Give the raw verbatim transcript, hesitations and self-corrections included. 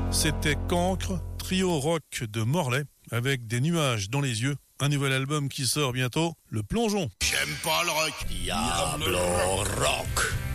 C'était Cancre, trio rock de Morlaix, avec des nuages dans les yeux. Un nouvel album qui sort bientôt, Le Plongeon. J'aime pas le rock. Diablo Rock.